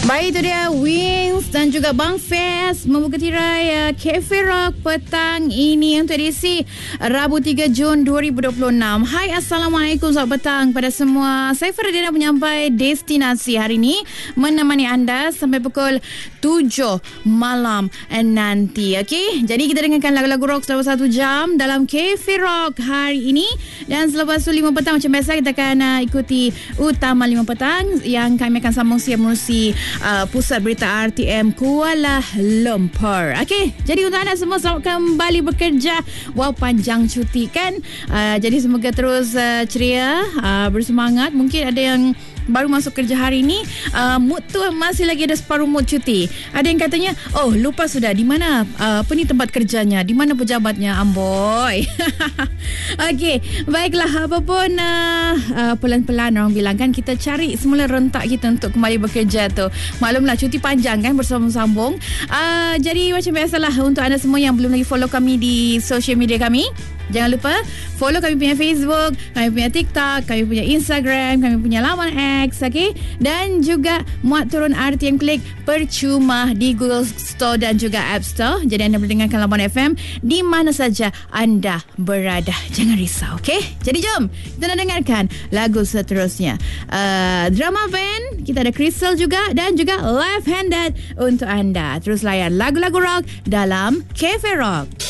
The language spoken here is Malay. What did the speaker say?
Baik, itu dia Wings dan juga Bang Fest membuka tirai Cafe Rock petang ini untuk edisi Rabu 3 Jun 2026. Hai, Assalamualaikum, selamat petang pada semua. Saya Ferdinand, penyampai destinasi hari ini, menemani anda sampai pukul 7 malam nanti. Okey, jadi kita dengarkan lagu-lagu rock selama 1 jam dalam Cafe Rock hari ini. Dan selepas 5 petang macam biasa, kita akan ikuti utama 5 petang yang kami akan sambung siap menerusi Pusat Berita RTM Kuala Lumpur. Okey, jadi untuk anda semua, selamat kembali bekerja. Wow, panjang cuti kan? Jadi semoga terus ceria, bersemangat. Mungkin ada yang baru masuk kerja hari ni, mood tu masih lagi ada separuh mood cuti. Ada yang katanya, oh lupa sudah di mana apa ni tempat kerjanya, di mana pejabatnya, amboi. Okey, baiklah, apapun pelan-pelan orang bilang kan, kita cari semula rentak kita untuk kembali bekerja tu. Maklumlah cuti panjang kan, bersambung-sambung. Jadi macam biasalah, untuk anda semua yang belum lagi follow kami di social media kami, jangan lupa follow kami punya Facebook, kami punya TikTok, kami punya Instagram, kami punya laman X, okay? Dan juga muat turun RTM Klik percuma di Google Store dan juga App Store. Jadi anda boleh dengarkan laman FM di mana saja anda berada. Jangan risau, okay? Jadi jom kita nak dengarkan lagu seterusnya. Drama band, kita ada Crystal juga, dan juga Left Handed untuk anda. Terus layan lagu-lagu rock dalam Cafe Rock.